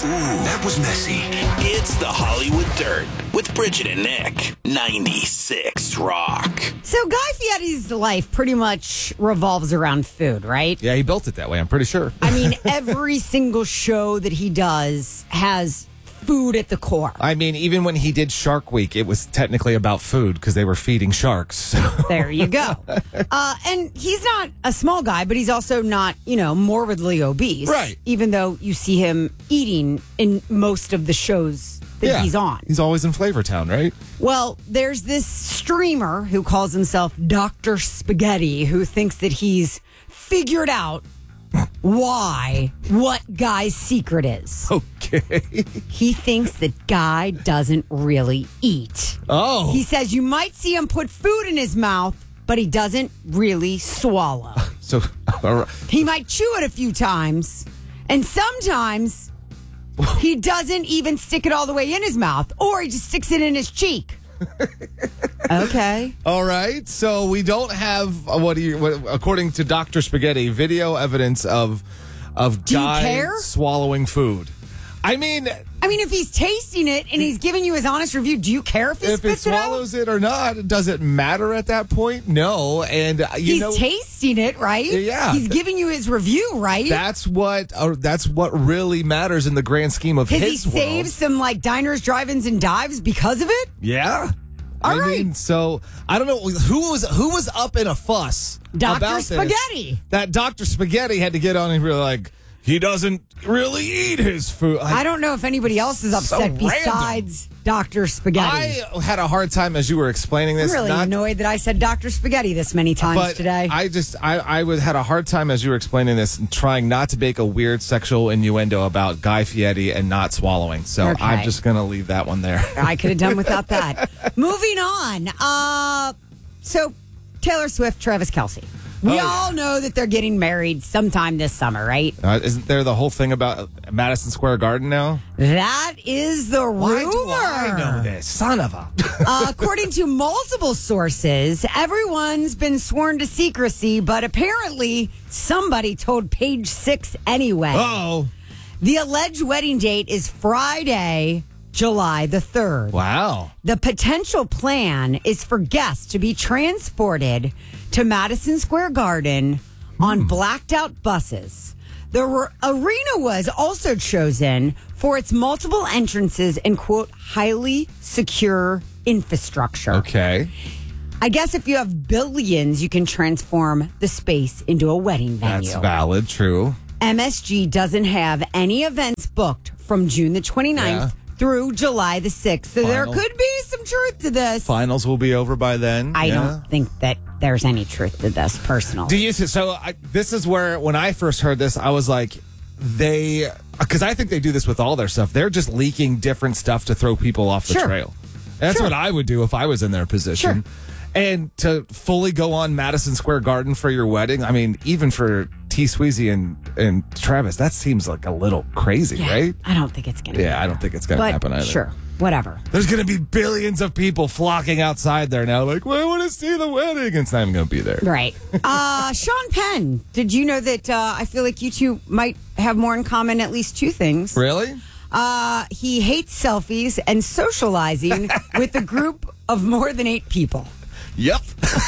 that was messy. It's the Hollywood Dirt with Bridget and Nick. 96 Rock. So Guy Fieri's life pretty much revolves around food, right? Yeah, he built it that way, I'm pretty sure. I mean, every single show that he does has food at the core. I mean, even when he did Shark Week, it was technically about food because they were feeding sharks. So. There you go. And he's not a small guy, but he's also not, morbidly obese. Right. Even though you see him eating in most of the shows that he's on. He's always in Flavortown, right? Well, there's this streamer who calls himself Dr. Spaghetti who thinks that he's figured out what Guy's secret is. Okay. He thinks that Guy doesn't really eat. Oh. He says you might see him put food in his mouth, but he doesn't really swallow. So, He might chew it a few times, and sometimes he doesn't even stick it all the way in his mouth, or he just sticks it in his cheek. Okay. all right. So we don't have according to Dr. Spaghetti, video evidence of Do you Guy care? swallowing food. I mean, if he's tasting it and he's giving you his honest review, do you care if he if it spits it out? swallows it or not, does it matter at that point? No. And He's tasting it, right? Yeah. He's giving you his review, right? that's what really matters in the grand scheme of Has his he saved some diners, drive-ins, and dives because of it? Yeah. All right. mean, so I don't know who was up in a fuss Dr. about Spaghetti. this. That Dr. Spaghetti had to get on and be like, he doesn't really eat his food. I don't know if anybody else is upset random. besides Dr. Spaghetti. I had a hard time as you were explaining this. I'm really annoyed that I said Dr. Spaghetti this many times But today. I had a hard time as you were explaining this and trying not to make a weird sexual innuendo about Guy Fieri and not swallowing. So Okay. I'm just going to leave that one there. I could have done without that. Moving on. So Taylor Swift, Travis Kelce. We all know that they're getting married sometime this summer, right? Isn't there the whole thing about Madison Square Garden now? That is the rumor. Why do I know this? Son of a... According to multiple sources, everyone's been sworn to secrecy, but apparently somebody told Page Six anyway. Oh. The alleged wedding date is Friday, July the 3rd. Wow. The potential plan is for guests to be transported to Madison Square Garden on blacked out buses. The arena was also chosen for its multiple entrances and, quote, highly secure infrastructure. Okay. I guess if you have billions, you can transform the space into a wedding venue. That's valid. True. MSG doesn't have any events booked from June the 29th through July the 6th. So there could be some truth to this. Finals will be over by then. I don't think that there's any truth to this, personally. This is where, when I first heard this, I was like, because I think they do this with all their stuff. They're just leaking different stuff to throw people off the trail. That's what I would do if I was in their position. Sure. And to fully go on Madison Square Garden for your wedding, I mean, even for T. Sweezy and Travis, that seems like a little crazy, right? I don't think it's going to Yeah, I don't think it's going to happen either. Sure, whatever. There's going to be billions of people flocking outside there now, like, well, I want to see the wedding. And it's not even going to be there. Right. Sean Penn, did you know that I feel like you two might have more in common, at least two things? Really? He hates selfies and socializing with a group of more than 8 people. Yep.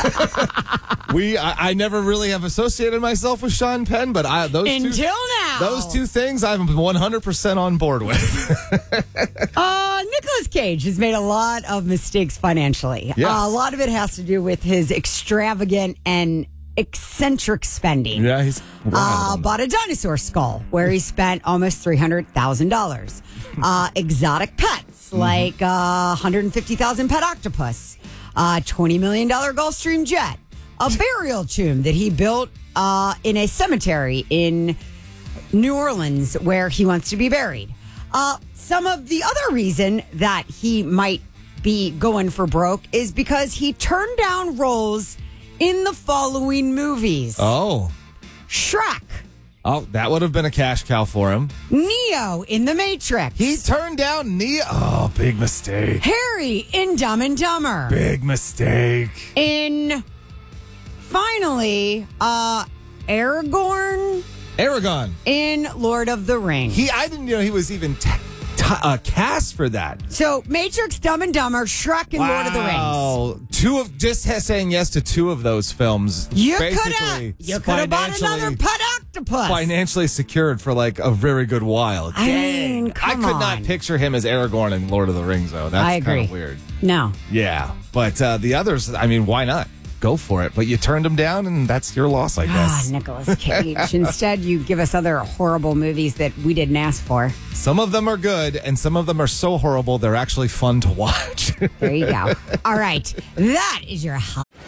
I never really have associated myself with Sean Penn, but those two things I'm 100% on board with. Nicolas Cage has made a lot of mistakes financially. Yes. A lot of it has to do with his extravagant and eccentric spending. Yeah, he's bought a dinosaur skull where he spent almost $300,000. Exotic pets like $150,000 pet octopus. $20 million Gulfstream jet, a burial tomb that he built in a cemetery in New Orleans where he wants to be buried. Some of the other reason that he might be going for broke is because he turned down roles in the following movies. Oh. Shrek. Oh, that would have been a cash cow for him. Neo in The Matrix. He turned down Neo. Oh, big mistake. Harry in Dumb and Dumber. Big mistake. Finally, Aragorn Aragorn. in Lord of the Rings. I didn't know he was even cast for that. So Matrix, Dumb and Dumber, Shrek, and Lord of the Rings. Saying yes to two of those films. You could have bought another pet octopus. Financially secured for like a very good while. I mean, I could not picture him as Aragorn in Lord of the Rings, though. That's kind of weird. No. Yeah, but the others, I mean, why not? Go for it. But you turned him down, and that's your loss, I guess. Nicolas Cage. Instead, you give us other horrible movies that we didn't ask for. Some of them are good, and some of them are so horrible, they're actually fun to watch. There you go. All right. That is your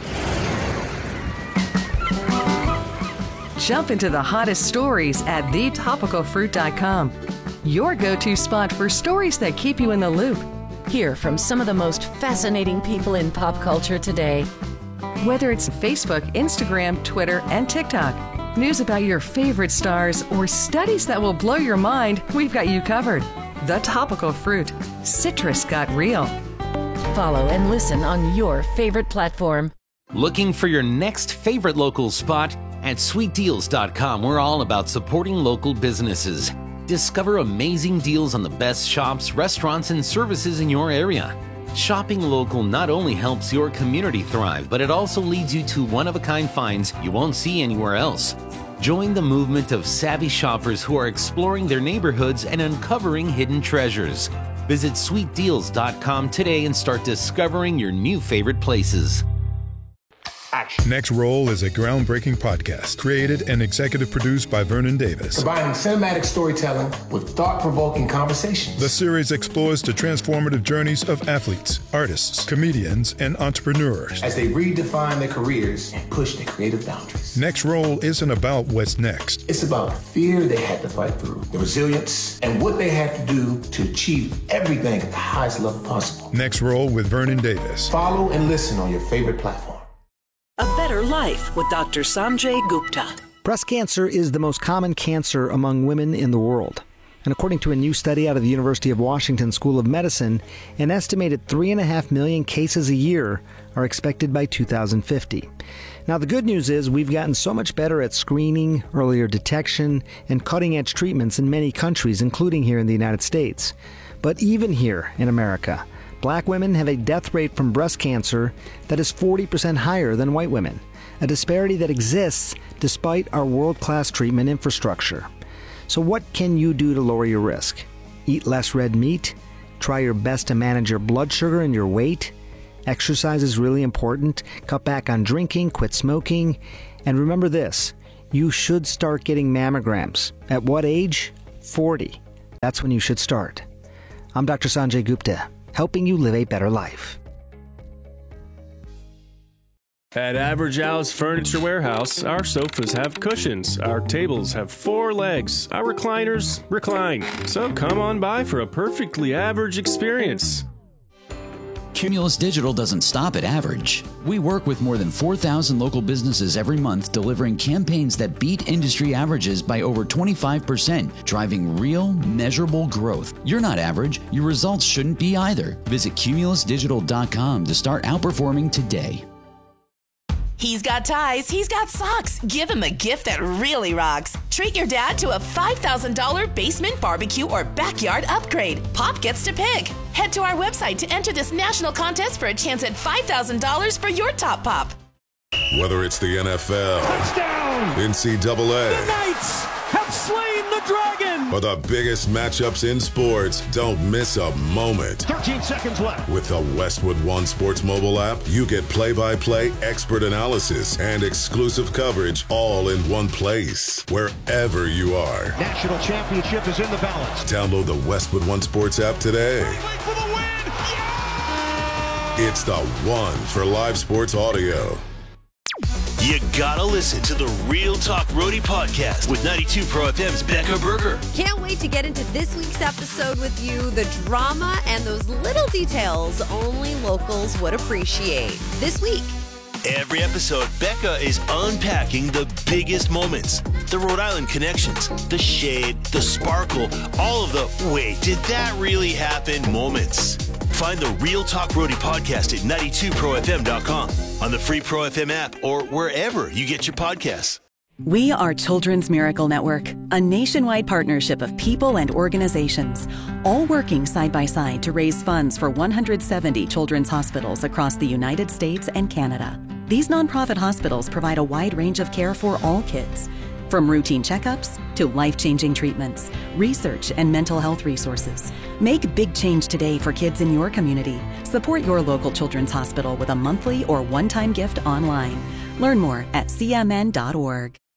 Jump into the hottest stories at thetopicalfruit.com. Your go-to spot for stories that keep you in the loop. Hear from some of the most fascinating people in pop culture today. Whether it's Facebook, Instagram, Twitter, and TikTok, news about your favorite stars, or studies that will blow your mind, we've got you covered. The Topical Fruit. Citrus got real. Follow and listen on your favorite platform. Looking for your next favorite local spot? At sweetdeals.com, we're all about supporting local businesses. Discover amazing deals on the best shops, restaurants, and services in your area. Shopping local not only helps your community thrive, but it also leads you to one-of-a-kind finds you won't see anywhere else. Join the movement of savvy shoppers who are exploring their neighborhoods and uncovering hidden treasures. Visit sweetdeals.com today and start discovering your new favorite places. Next Roll is a groundbreaking podcast created and executive produced by Vernon Davis. Combining cinematic storytelling with thought-provoking conversations. The series explores the transformative journeys of athletes, artists, comedians, and entrepreneurs as they redefine their careers and push their creative boundaries. Next Roll isn't about what's next. It's about the fear they had to fight through, the resilience, and what they had to do to achieve everything at the highest level possible. Next Roll with Vernon Davis. Follow and listen on your favorite platform. A Better Life with Dr. Sanjay Gupta. Breast cancer is the most common cancer among women in the world. And according to a new study out of the University of Washington School of Medicine, an estimated 3.5 million cases a year are expected by 2050. Now, the good news is we've gotten so much better at screening, earlier detection, and cutting-edge treatments in many countries, including here in the United States. But even here in America, Black women have a death rate from breast cancer that is 40% higher than white women, a disparity that exists despite our world-class treatment infrastructure. So what can you do to lower your risk? Eat less red meat? Try your best to manage your blood sugar and your weight? Exercise is really important. Cut back on drinking, quit smoking. And remember this, you should start getting mammograms. At what age? 40. That's when you should start. I'm Dr. Sanjay Gupta, helping you live a better life. At Average Al's Furniture Warehouse, our sofas have cushions, our tables have 4 legs, our recliners recline. So come on by for a perfectly average experience. Cumulus Digital doesn't stop at average. We work with more than 4,000 local businesses every month, delivering campaigns that beat industry averages by over 25%, driving real, measurable growth. You're not average. Your results shouldn't be either. Visit cumulusdigital.com to start outperforming today. He's got ties, he's got socks. Give him a gift that really rocks. Treat your dad to a $5,000 basement barbecue or backyard upgrade. Pop gets to pick. Head to our website to enter this national contest for a chance at $5,000 for your top pop. Whether it's the NFL, touchdown, NCAA, the Knights have slain the dragon, or the biggest matchups in sports, don't miss a moment. 13 seconds left. With the Westwood One Sports mobile app, you get play-by-play expert analysis and exclusive coverage all in one place, wherever you are. National championship is in the balance. Download the Westwood One Sports app today. For the win. Yeah! It's the one for live sports audio. You gotta listen to the Real Talk Roadie podcast with 92 Pro FM's Becca Berger. Can't wait to get into this week's episode with you. The drama and those little details only locals would appreciate. This week. Every episode, Becca is unpacking the biggest moments, the Rhode Island connections, the shade, the sparkle, all of the wait, did that really happen moments. Find the Real Talk Roadie podcast at 92profm.com, on the free Pro FM app, or wherever you get your podcasts. We are Children's Miracle Network, a nationwide partnership of people and organizations, all working side by side to raise funds for 170 children's hospitals across the United States and Canada. These nonprofit hospitals provide a wide range of care for all kids, from routine checkups to life-changing treatments, research, and mental health resources. Make big change today for kids in your community. Support your local children's hospital with a monthly or one-time gift online. Learn more at cmn.org.